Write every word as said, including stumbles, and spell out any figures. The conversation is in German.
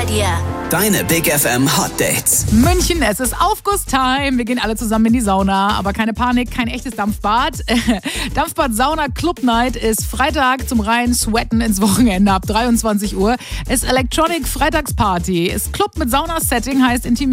bei dir. Deine Big F M Hot Dates. München, es ist Aufgusstime. Wir gehen alle zusammen in die Sauna. Aber keine Panik, kein echtes Dampfbad. Dampfbad Sauna Club Night ist Freitag zum rein Sweaten ins Wochenende ab dreiundzwanzig Uhr. Ist Electronic Freitagsparty. Ist Club mit Sauna-Setting, heißt intim